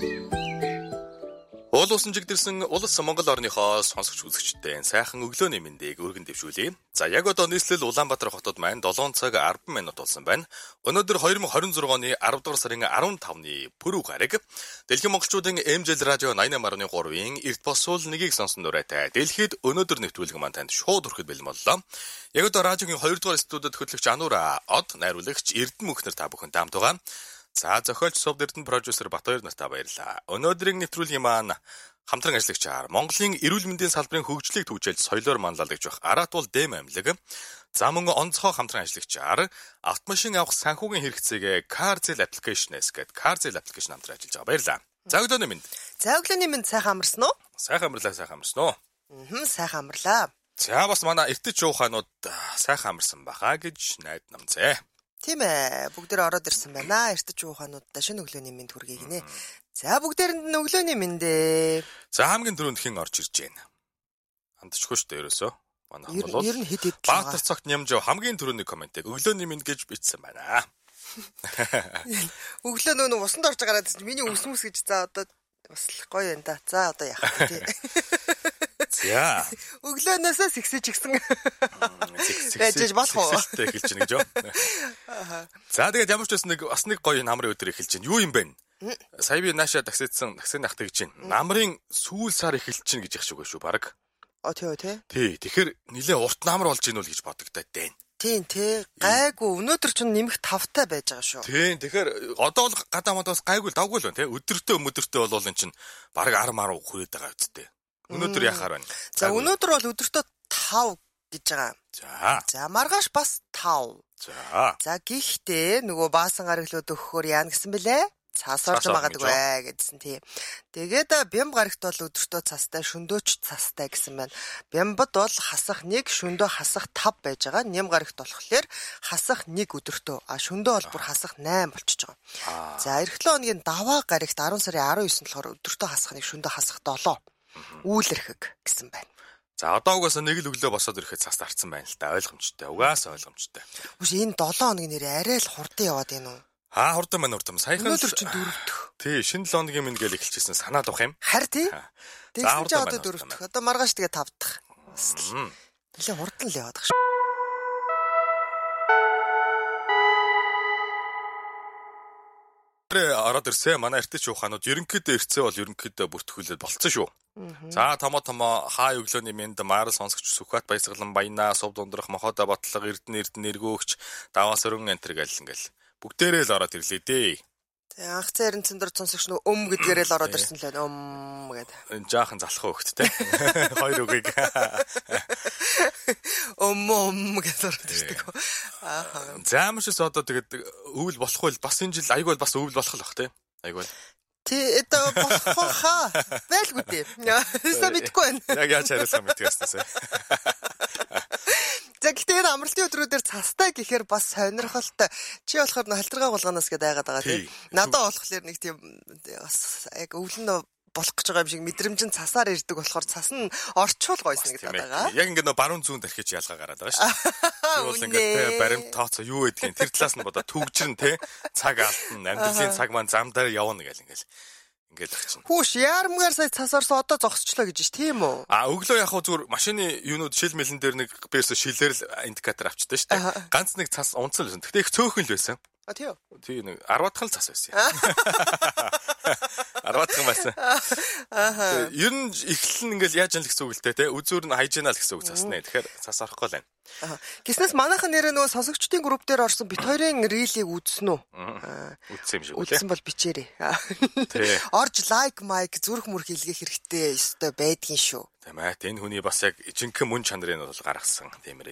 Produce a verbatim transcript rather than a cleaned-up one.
Уул усан жигдэрсэн улс Монгол орныхоо сонсогч үзэгчдээ сайхан өглөөний мэндийг өргөн дэвшүүлье. За яг одоо нийслэл Улаанбаатар хотод маань долоон цаг арван минут болсон байна. Өнөөдөр две тысячи двадцать оны арав дахь сарын арван тавны пүрэв гараг. Дэлхийн монголчуудын Эмжил радио ninety-eight point three-ийн эрт босвол нэгийг сонсон нурайтай. Дэлхийд өнөөдөр нэвтрүүлэг маань танд шууд хүрэхэд бэлэн боллоо. Яг одоо радиогийн two дугаар студид хөтлөгч Анура, Од, найруулагч Эрдэнэ мөнхнөр та бүхэн таамт байгаа. За зохиолч Сувд Эрдэнэ продюсер Батбаяр нартай баярлалаа. Өнөөдрийн нэвтрүүлгийн маань хамтран ажиллагчаар Монголын эрүүл мэндийн салбарын хөгжлийг түгжүүлж соёлоор манлайлагч байх Аратул Дэм аймлаг, за мөн онцгой хамтран ажиллагчаар автомашин авах санхүүгийн хэрэгцээгээ CarZell application-ээс гээд CarZell application хамтран ажиллаж байгаа. Баярлалаа. За өглөөний мэнд. За өглөөний мэнд сайхан амарсан уу? Сайхан амарлаа, сайхан амарсан уу? Аа, сайхан амарлаа. За бас манай эртэж ууханууд сайхан амарсан баха гэж найд намцээ. Тийм ээ, бүгдээр ороод ирсэн байна. Эртэж уухануудаа шинэ өглөөний мэнд хүргэе гинэ. За бүгдээрэнд нь өглөөний мэндээ. За хамгийн түрүүнд хэн орж ирж байна? Андчгүй шүү дээ ерөөсөө. Манай бол ер нь хэд хэд Баатар цогт нямжаа хамгийн түрүүний комментиг өглөөний мэнд гэж бичсэн байна. Өглөө нөө усанд орж гараад ирсэн. Миний ус мүс гэж за одоо бас гоё юм да. За одоо яах вэ тий. За. Өглөөнөөсөө сэгсэж гисэн. Сэгсэж болох уу? Сэгсэлтэй эхэлж байна гэж юу? За тэгээд ямар ч бас нэг бас нэг гоё намрын өдөр эхэлж байна. Юу юм бэ? Сая би нааша таксидсан таксины ахтай гэж байна. Намрын сүүл сар эхэлж чинь гэж их шиг шүү баг. А тий тий. Тий, тэгэхээр нилээ урт намар болж гинүүл гэж бодогдоод байна. Тийм тий. Гайгүй өнөөдөр ч нэмэх тавтай байж байгаа шүү. Тийм, тэгэхээр одоо бол гадаа модоос гайгүй давгүй л байна тий. Өдөртөө өдөртөө бол энэ чинь баг ар мар хүрээд байгаа үсттэй. Өнөөдөр яхаар байна. За өнөөдөр бол өдөртөө five гэж байгаа. За. За маргааш бас five. За. За гэхдээ нөгөө баасан гараглууд өгөхөөр яана гэсэн бэлээ? Цаас орж магадгүй гэдсэн тийм. Тэгээд бямб гарагт бол өдөртөө цастай, шөндөөч цастай гэсэн байна. Бямбад бол хасах one, шөндөө хасах five байж байгаа. Ням гарагт болохоор хасах one өдөртөө, а шөндөө бол бүр хасах nine болчихж байгаа. За эх seven хоногийн даваа гарагт ten сарын nineteen болохоор өдөртөө хасах one, шөндөө хасах seven үүлэрхэг гэсэн байна. За одоо угаасаа нэг л өглөө босоод ирэхэд цас тарцсан байна л да. Ойлгомжтой. Угаасаа ойлгомжтой. Үгүй энэ seven хоногийн нэр арай л хурдан яваад байна уу? Аа хурдан байна хурдан. Саяхан өнөөдөр чинь four дэх. Тий, шинэ seven хоногийн минь гээл эхэлчихсэн санаад авах юм. Харин тий. Тэгсэн чинь одоо four дэх. Одоо маргааш тэгээ five дахь. Нэлээ хурдан л яваад байгаа шүү. Ороод ирсэн. Манай эртэж ухаанууд ерөнхийдөө ирцээ бол ерөнхийдөө бүртгүүлээд болцсон шүү. За томо томо хаа өглөөний мэнд Марл сонсогч Сүхбат Баясгалан Баянаа Сувд Ундрах Мохода Батлага Эрдэнэ Эрдэнэ эргөөгч Даваас өргөн энтер гэл ингээл бүгдээрээ л ороод ирлээ дээ. Тэг анх цаарин цэндэр сонсогч нөө өм гэдгээрээ л ороод ирсэн л байна. Өм гэдэг. Энэ жаахан залах хөвгттэй. Хоёр үгийг. Өм өм гэж ороод ирдэг. Аа. За маш их одоо тэгээд өвөл болохгүй бас энэ жил айгүй бас өвөл болох л бах тий. Айгүй. Тэ это болох хаа. Байлгүй дээ. Яа мэдгүй байна. Яг яаж хариулсан мэдгээснээс. За гэхдээ энэ амралтын өдрүүдээр цастай гэхээр бас сонирхолтой. Чи болохоор н халтргаа болгоноос гэдээ айгаад байгаа тийм. Надад болохоор нэг тийм бас яг өвлөн болох гэж байгаа юм шиг мэдрэмж нь цасаар ирдэг болохоор цас нь орчуул гойсон гэдэг байгаа. Яг ингэ нөө баруун зүүн тархиж ялгаа гараад байгаа шүү. Юу ингэ баримт тооцоо юу гэдгийг тэр талаас нь бодоо төгжрэн те цаг алдна амьдралын цаг маань зам дээр явна гэл ингээл ингээл л чинь. Хүүш яармгаар сая цас орсон одоо зогсчлоо гэж тийм үү? А өглөө яг хөө зүгээр машины юунууд шил мэлэн дээр нэг перс шилээр л индикатор авчдаг шүү дээ. Ганц нэг цас унцсан л байсан. Тэгтээ их цөөхөн л байсан. А тийм үү? Тийм нэг ten дахь л цас байсан. ten дахь байсан. Аа. Ер нь эхлэл нь ингээл яаж ял гэсэн үг л те. Үзүүр нь хайжинал гэсэн үг цаснаа. Тэгэхээр цас орохгүй л байна. Аа. Гиснээс манайхан нэрээ нөгөө сонсогчдын групп дээр орсон бит хоёрын рилийг үзсэн үү? Үзсэн юм шиг үү? Үзсэн бол бичээрэй. Тий. Орж лайк майк зүрх мөрх илгээх хэрэгтэй өстой байдгийн шүү. Тийм ээ. Энэ хүний бас яг жинхэнэ мөн чанарыг бол гаргасан. Тиймэр